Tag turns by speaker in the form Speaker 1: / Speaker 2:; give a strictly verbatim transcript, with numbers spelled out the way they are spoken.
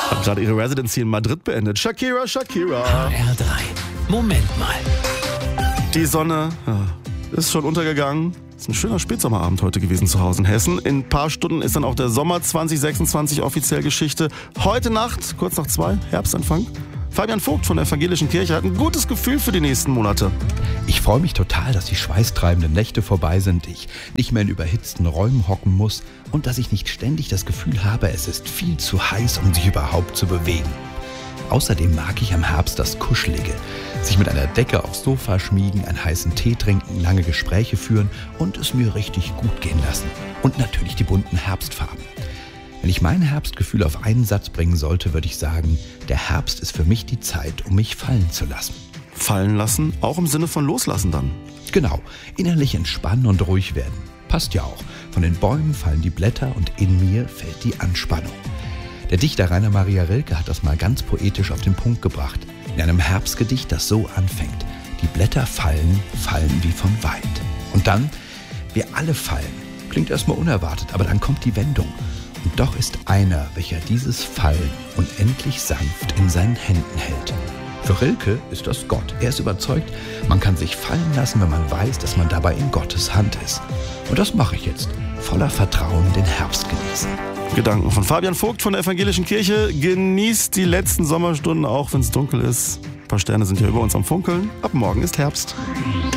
Speaker 1: Hat gerade ihre Residency in Madrid beendet. Shakira, Shakira.
Speaker 2: H R drei. Moment mal.
Speaker 1: Die Sonne ja, ist schon untergegangen. Ist ein schöner Spätsommerabend heute gewesen zu Hause in Hessen. In ein paar Stunden ist dann auch der Sommer zwanzig sechsundzwanzig offiziell Geschichte. Heute Nacht, kurz nach zwei, Herbstanfang. Fabian Vogt von der Evangelischen Kirche hat ein gutes Gefühl für die nächsten Monate.
Speaker 3: Ich freue mich total, dass die schweißtreibenden Nächte vorbei sind, ich nicht mehr in überhitzten Räumen hocken muss und dass ich nicht ständig das Gefühl habe, es ist viel zu heiß, um sich überhaupt zu bewegen. Außerdem mag ich am Herbst das Kuschelige. Sich mit einer Decke aufs Sofa schmiegen, einen heißen Tee trinken, lange Gespräche führen und es mir richtig gut gehen lassen. Und natürlich die bunten Herbstfarben. Wenn ich mein Herbstgefühl auf einen Satz bringen sollte, würde ich sagen, der Herbst ist für mich die Zeit, um mich fallen zu lassen.
Speaker 1: Fallen lassen, auch im Sinne von loslassen dann.
Speaker 3: Genau, innerlich entspannen und ruhig werden. Passt ja auch. Von den Bäumen fallen die Blätter und in mir fällt die Anspannung. Der Dichter Rainer Maria Rilke hat das mal ganz poetisch auf den Punkt gebracht. In einem Herbstgedicht, das so anfängt. Die Blätter fallen, fallen wie vom Wald. Und dann, wir alle fallen. Klingt erstmal unerwartet, aber dann kommt die Wendung. Und doch ist einer, welcher dieses Fallen unendlich sanft in seinen Händen hält. Für Rilke ist das Gott. Er ist überzeugt, man kann sich fallen lassen, wenn man weiß, dass man dabei in Gottes Hand ist. Und das mache ich jetzt. Voller Vertrauen den Herbst genießen.
Speaker 1: Gedanken von Fabian Vogt von der Evangelischen Kirche. Genießt die letzten Sommerstunden, auch wenn es dunkel ist. Ein paar Sterne sind hier über uns am Funkeln. Ab morgen ist Herbst.